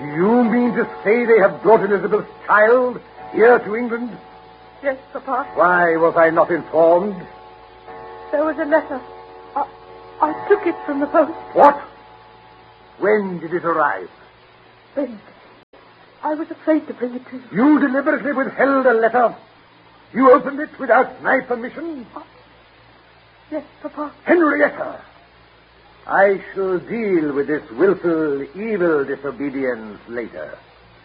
Do you mean to say they have brought Elizabeth's child here to England? Yes, Papa. Why was I not informed? There was a letter. I took it from the post. What? When did it arrive? Wednesday. I was afraid to bring it to you. You deliberately withheld a letter. You opened it without my permission? Yes, Papa. Henrietta, I shall deal with this willful, evil disobedience later.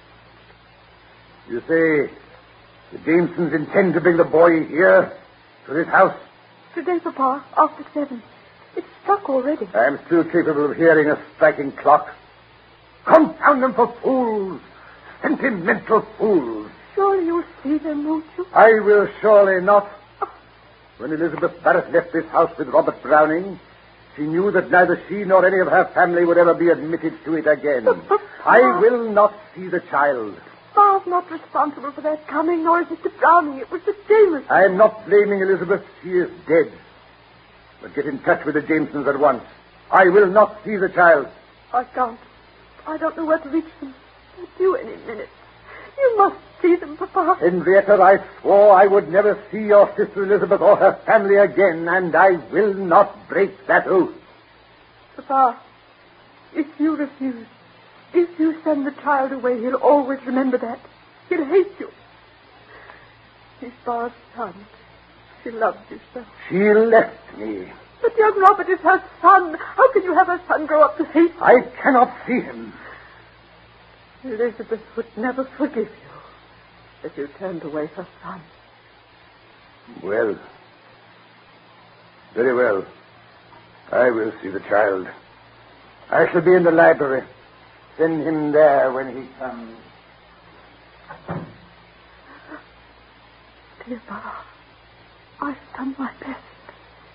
You say the Jamesons intend to bring the boy here, to this house? Today, Papa, after 7. It's struck already. I am still capable of hearing a striking clock. Confound them for fools! Sentimental fools! Surely you'll see them, won't you? I will surely not. When Elizabeth Barrett left this house with Robert Browning, she knew that neither she nor any of her family would ever be admitted to it again. I will not see the child. Papa's not responsible for that coming, nor is Mr. Browning. It was the Jamesons. I am not blaming Elizabeth. She is dead. But get in touch with the Jamesons at once. I will not see the child. I can't. I don't know where to reach them. They're due any minute. You must see them, Papa. Henrietta, I swore I would never see your sister Elizabeth or her family again, and I will not break that oath. Papa, if you refuse, if you send the child away, he'll always remember that. He'll hate you. He's Bar's son. She loves you so. She left me. But young Robert is her son. How can you have her son grow up to hate you? I cannot see him. Elizabeth would never forgive you if you turned away her son. Well, very well. I will see the child. I shall be in the library. Send him there when he comes. Dear Papa, I've done my best.